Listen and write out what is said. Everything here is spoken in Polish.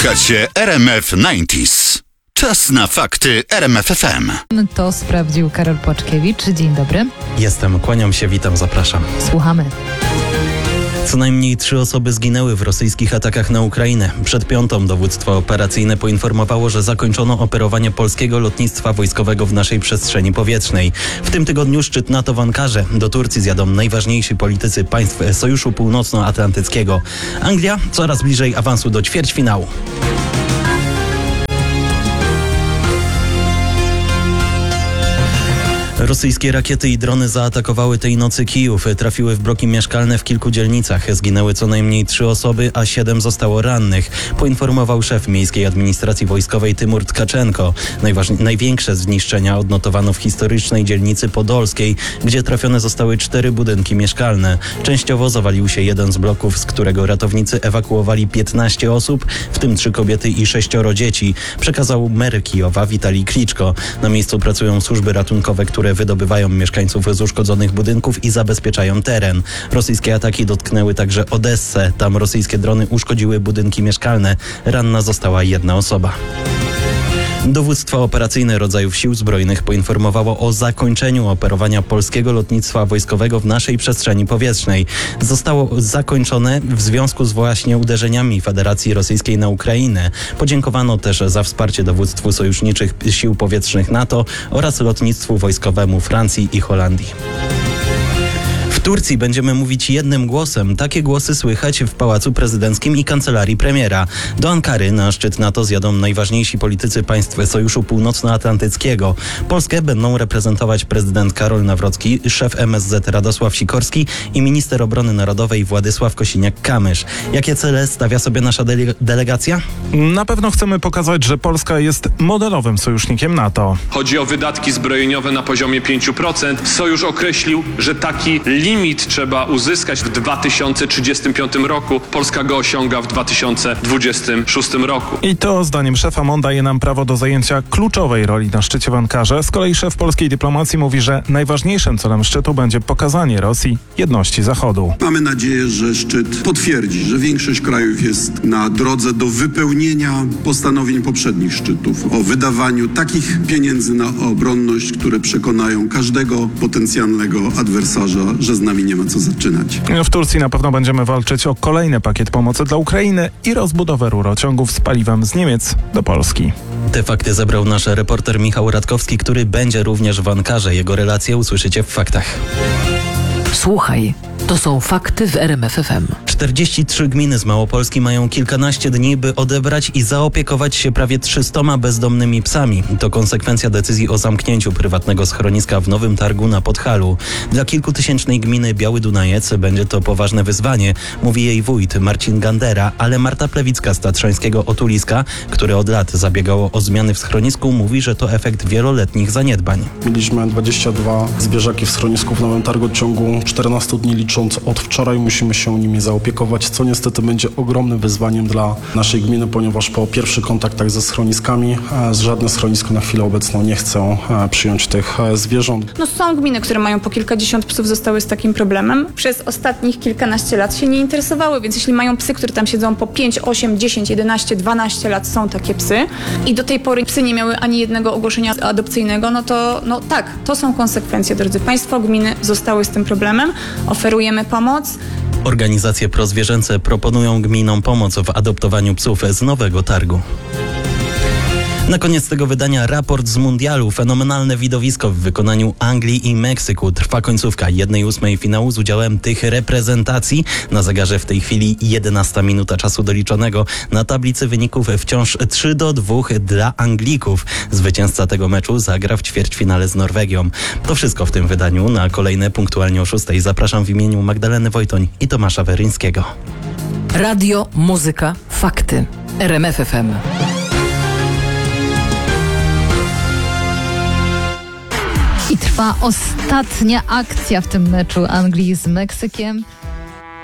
Słuchacie RMF 90s. Czas na fakty RMF FM. To sprawdził Karol Płaczkiewicz. Dzień dobry. Jestem, kłaniam się, witam, zapraszam. Słuchamy. Co najmniej 3 osoby zginęły w rosyjskich atakach na Ukrainę. Przed piątą dowództwo operacyjne poinformowało, że zakończono operowanie polskiego lotnictwa wojskowego w naszej przestrzeni powietrznej. W tym tygodniu szczyt NATO w Ankarze. Do Turcji zjadą najważniejsi politycy państw Sojuszu Północnoatlantyckiego. Anglia coraz bliżej awansu do ćwierćfinału. Rosyjskie rakiety i drony zaatakowały tej nocy Kijów. Trafiły w bloki mieszkalne w kilku dzielnicach. Zginęły co najmniej 3 osoby, a 7 zostało rannych, poinformował szef Miejskiej Administracji Wojskowej Tymur Tkaczenko. Największe zniszczenia odnotowano w historycznej dzielnicy podolskiej, gdzie trafione zostały 4 budynki mieszkalne. Częściowo zawalił się jeden z bloków, z którego ratownicy ewakuowali 15 osób, w tym 3 kobiety i 6 dzieci, przekazał mer Kijowa Witalij Kliczko. Na miejscu pracują służby ratunkowe, które wydobywają mieszkańców z uszkodzonych budynków i zabezpieczają teren. Rosyjskie ataki dotknęły także Odessę. Tam rosyjskie drony uszkodziły budynki mieszkalne. Ranna została 1 osoba. Dowództwo operacyjne rodzajów Sił Zbrojnych poinformowało o zakończeniu operowania polskiego lotnictwa wojskowego w naszej przestrzeni powietrznej. Zostało zakończone w związku z właśnie uderzeniami Federacji Rosyjskiej na Ukrainę. Podziękowano też za wsparcie dowództwu sojuszniczych sił powietrznych NATO oraz lotnictwu wojskowemu Francji i Holandii. W Turcji będziemy mówić jednym głosem. Takie głosy słychać w Pałacu Prezydenckim i Kancelarii Premiera. Do Ankary na szczyt NATO zjadą najważniejsi politycy państw Sojuszu Północnoatlantyckiego. Polskę będą reprezentować prezydent Karol Nawrocki, szef MSZ Radosław Sikorski i minister obrony narodowej Władysław Kosiniak-Kamysz. Jakie cele stawia sobie nasza delegacja? Na pewno chcemy pokazać, że Polska jest modelowym sojusznikiem NATO. Chodzi o wydatki zbrojeniowe na poziomie 5%. Sojusz określił, że taki limit trzeba uzyskać w 2035 roku. Polska go osiąga w 2026 roku. I to, zdaniem szefa MON, daje nam prawo do zajęcia kluczowej roli na szczycie w Ankarze. Z kolei szef polskiej dyplomacji mówi, że najważniejszym celem szczytu będzie pokazanie Rosji jedności Zachodu. Mamy nadzieję, że szczyt potwierdzi, że większość krajów jest na drodze do wypełnienia postanowień poprzednich szczytów o wydawaniu takich pieniędzy na obronność, które przekonają każdego potencjalnego adwersarza, że z nami nie ma co zaczynać. W Turcji na pewno będziemy walczyć o kolejny pakiet pomocy dla Ukrainy i rozbudowę rurociągów z paliwem z Niemiec do Polski. Te fakty zebrał nasz reporter Michał Radkowski, który będzie również w Ankarze. Jego relacje usłyszycie w faktach. Słuchaj, to są fakty w RMF FM. 43 gminy z Małopolski mają kilkanaście dni, by odebrać i zaopiekować się prawie 300 bezdomnymi psami. To konsekwencja decyzji o zamknięciu prywatnego schroniska w Nowym Targu na Podhalu. Dla kilkutysięcznej gminy Biały Dunajec będzie to poważne wyzwanie, mówi jej wójt Marcin Gandera, ale Marta Plewicka z tatrzańskiego Otuliska, które od lat zabiegało o zmiany w schronisku, mówi, że to efekt wieloletnich zaniedbań. Mieliśmy 22 zwierzaki w schronisku w Nowym Targu w ciągu 14 dni licząc od wczoraj. Musimy się nimi zaopiekować, co niestety będzie ogromnym wyzwaniem dla naszej gminy, ponieważ po pierwszych kontaktach ze schroniskami żadne schronisko na chwilę obecną nie chce przyjąć tych zwierząt. Są gminy, które mają po kilkadziesiąt psów, zostały z takim problemem. Przez ostatnich kilkanaście lat się nie interesowały, więc jeśli mają psy, które tam siedzą po 5, 8, 10, 11, 12 lat, są takie psy i do tej pory psy nie miały ani jednego ogłoszenia adopcyjnego, tak, to są konsekwencje, drodzy Państwo. Gminy zostały z tym problemem, oferujemy pomoc. Organizacje prozwierzęce proponują gminom pomoc w adoptowaniu psów z Nowego Targu. Na koniec tego wydania raport z mundialu. Fenomenalne widowisko w wykonaniu Anglii i Meksyku. Trwa końcówka 1/8 finału z udziałem tych reprezentacji. Na zegarze w tej chwili 11 minuta czasu doliczonego. Na tablicy wyników wciąż 3-2 dla Anglików. Zwycięzca tego meczu zagra w ćwierćfinale z Norwegią. To wszystko w tym wydaniu. Na kolejne punktualnie o 6:00 zapraszam w imieniu Magdaleny Wojtoń i Tomasza Weryńskiego. Radio, muzyka, fakty. RMF FM. I trwa ostatnia akcja w tym meczu Anglii z Meksykiem.